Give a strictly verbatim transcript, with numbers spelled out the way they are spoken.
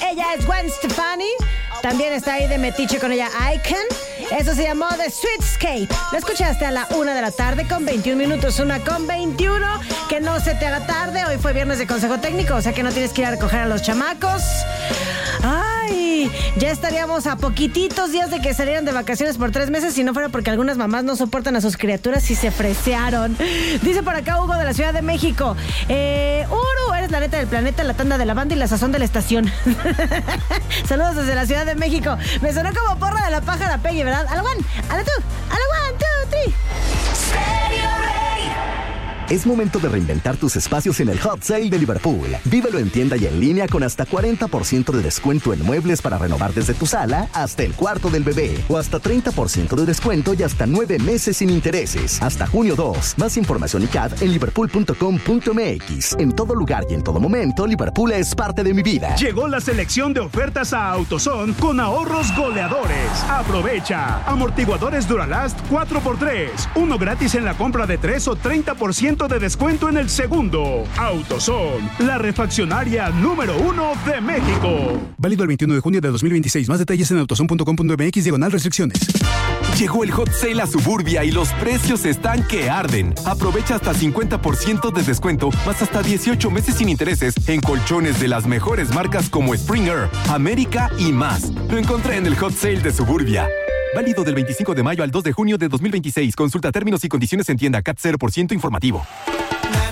Ella es Gwen Stefani. También está ahí de metiche con ella Icon. Eso se llamó The Sweetscape. Lo escuchaste a la una de la tarde con veintiún minutos, una con veintiuno. Que no se te haga tarde. Hoy fue viernes de consejo técnico, o sea que no tienes que ir a recoger a los chamacos. Ay, ya estaríamos a poquititos días de que salieran de vacaciones por tres meses si no fuera porque algunas mamás no soportan a sus criaturas y se fresearon. Dice por acá Hugo de la Ciudad de México. Eh, Uru, eres la neta del planeta, la tanda de la banda y la sazón de la estación. Saludos desde la Ciudad de México. Me sonó como porra de la pájara Peggy, ¿verdad? A la one, a la two, a la one, two, three. Es momento de reinventar tus espacios en el Hot Sale de Liverpool. Vívelo en tienda y en línea con hasta cuarenta por ciento de descuento en muebles para renovar desde tu sala hasta el cuarto del bebé. O hasta treinta por ciento de descuento y hasta nueve meses sin intereses. Hasta junio dos. Más información y C A D en liverpool punto com punto m x. En todo lugar y en todo momento, Liverpool es parte de mi vida. Llegó la selección de ofertas a AutoZone con ahorros goleadores. Aprovecha. Amortiguadores Duralast cuatro por tres. Uno gratis en la compra de tres o treinta por ciento de descuento en el segundo. AutoZone, la refaccionaria número uno de México. Válido el veintiuno de junio de dos mil veintiséis. Más detalles en autozone punto com punto m x diagonal restricciones. Llegó el Hot Sale a Suburbia y los precios están que arden. Aprovecha hasta cincuenta por ciento de descuento, más hasta dieciocho meses sin intereses en colchones de las mejores marcas como Springer, América y más. Lo encontré en el Hot Sale de Suburbia. Válido del veinticinco de mayo al dos de junio de dos mil veintiséis. Consulta términos y condiciones en tienda. C A T cero por ciento informativo.